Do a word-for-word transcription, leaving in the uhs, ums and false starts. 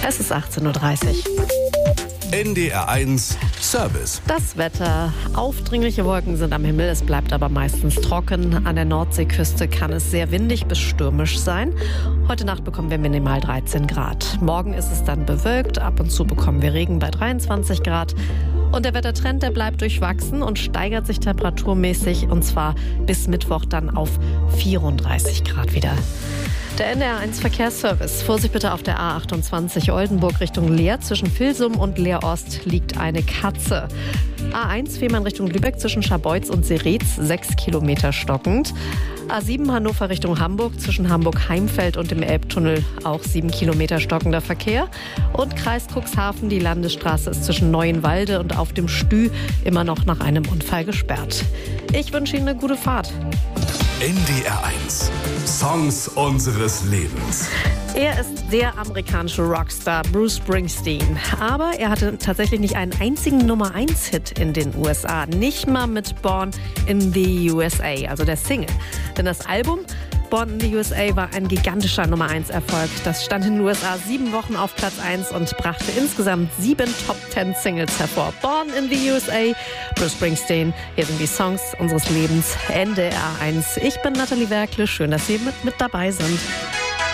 Es ist achtzehn Uhr dreißig. N D R eins Service. Das Wetter. Aufdringliche Wolken sind am Himmel, es bleibt aber meistens trocken. An der Nordseeküste kann es sehr windig bis stürmisch sein. Heute Nacht bekommen wir minimal dreizehn Grad. Morgen ist es dann bewölkt, ab und zu bekommen wir Regen bei dreiundzwanzig Grad. Und der Wettertrend, der bleibt durchwachsen und steigert sich temperaturmäßig, und zwar bis Mittwoch dann auf vierunddreißig Grad wieder. Der N D R eins Verkehrsservice. Vorsicht bitte auf der A achtundzwanzig Oldenburg Richtung Leer. Zwischen Vilsum und Leer-Ost liegt eine Katze. A eins Fehmarn Richtung Lübeck zwischen Scharbeutz und Seretz, sechs Kilometer stockend. A sieben Hannover Richtung Hamburg zwischen Hamburg-Heimfeld und dem Elbtunnel, auch sieben Kilometer stockender Verkehr. Und Kreis Cuxhaven, die Landesstraße ist zwischen Neuenwalde und auf dem Stü immer noch nach einem Unfall gesperrt. Ich wünsche Ihnen eine gute Fahrt. N D R eins. Songs unseres Lebens. Er ist der amerikanische Rockstar Bruce Springsteen. Aber er hatte tatsächlich nicht einen einzigen Nummer eins Hit in den U S A. Nicht mal mit Born in the U S A, also der Single. Denn das Album Born in the U S A war ein gigantischer Nummer eins Erfolg. Das stand in den U S A sieben Wochen auf Platz eins und brachte insgesamt sieben Top zehn Singles hervor. Born in the U S A, Bruce Springsteen. Hier sind die Songs unseres Lebens. N D R eins. Ich bin Nathalie Werkle. Schön, dass Sie mit, mit dabei sind.